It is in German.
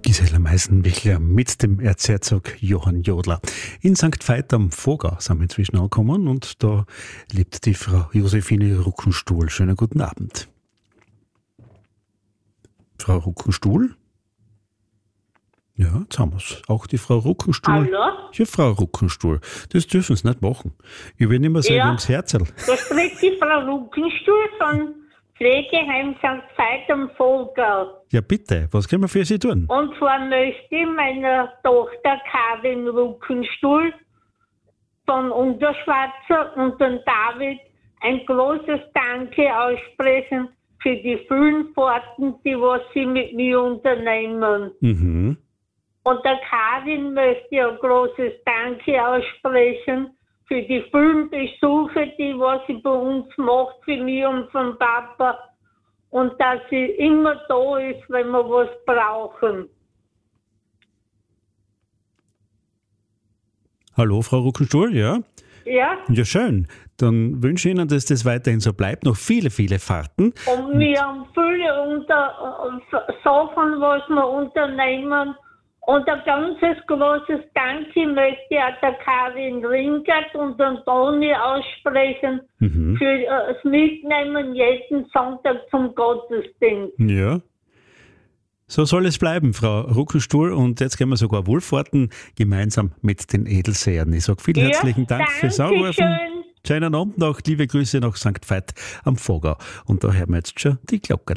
Gisela Meisenbichler mit dem Erzherzog Johann Jodler. In St. Veit am Vogau sind wir inzwischen angekommen und da lebt die Frau Josephine Ruckenstuhl. Schönen guten Abend. Frau Ruckenstuhl? Ja, jetzt haben wir es. Auch die Frau Ruckenstuhl. Hallo? Ja, Frau Ruckenstuhl. Das dürfen Sie nicht machen. Ich will nicht mehr sagen, ums Herzl. Da spricht die Frau Ruckenstuhl von Pflegeheim St. Veit am Vogau. Ja, bitte. Was können wir für Sie tun? Und zwar möchte ich meiner Tochter Karin Ruckenstuhl von Unterschwarzer und dem David ein großes Danke aussprechen für die vielen Fahrten, die was sie mit mir unternehmen. Mhm. Und der Karin möchte ich ein großes Danke aussprechen für die vielen Besuche, die was sie bei uns macht, für mich und von Papa. Und dass sie immer da ist, wenn wir was brauchen. Hallo, Frau Ruckenstuhl, ja? Ja? Ja, schön. Dann wünsche ich Ihnen, dass das weiterhin so bleibt. Noch viele, viele Fahrten. Und wir haben viele Sachen, was wir unternehmen. Und ein ganzes großes Danke möchte ich auch der Karin Ringert und dem Toni aussprechen für das Mitnehmen jeden Sonntag zum Gottesdienst. Ja. So soll es bleiben, Frau Ruckenstuhl. Und jetzt gehen wir sogar wohlfahrten, gemeinsam mit den Edelsehern. Ich sage vielen herzlichen Dank fürs Anrufen. Dankeschön. Schönen Abend noch. Liebe Grüße nach St. Veit am Vogau. Und da hören wir jetzt schon die Glocke.